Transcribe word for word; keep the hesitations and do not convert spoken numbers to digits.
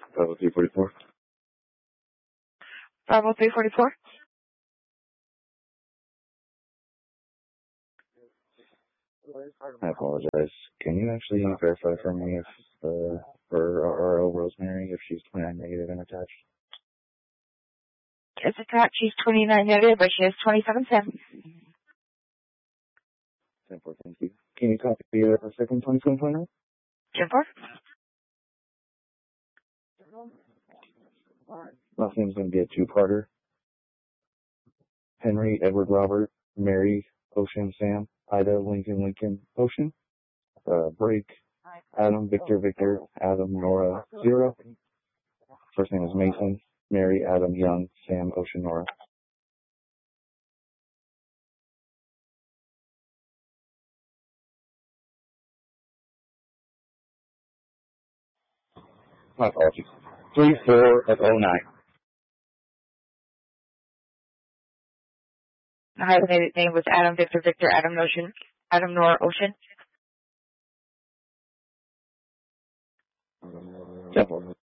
five oh three forty-four. five oh three forty-four? I apologize. Can you actually verify for me if uh, for R O Rosemary if she's twenty-nine negative and attached? It's attached. She's twenty-nine negative, but she has twenty-seven ten. ten four, thank you. Can you copy the uh, second twenty-seven twenty-nine? ten four? Last name's going to be a two-parter. Henry, Edward, Robert, Mary, Ocean, Sam, Ida, Lincoln, Lincoln, Ocean. Uh, break, Adam, Victor, Victor, Adam, Nora, zero. First name is Mason, Mary, Adam, Young, Sam, Ocean, Nora. My apologies. three four of oh nine. The hyphenated name was Adam, Victor, Victor, Adam, Ocean, Adam, Nora, Ocean. Yep.